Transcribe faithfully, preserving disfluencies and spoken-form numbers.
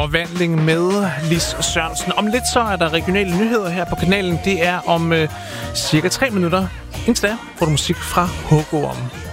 Forvandling med Lis Sørensen. Om lidt så er der regionale nyheder her på kanalen. Det er om øh, cirka tre minutter. Indtil da får du musik fra H K om.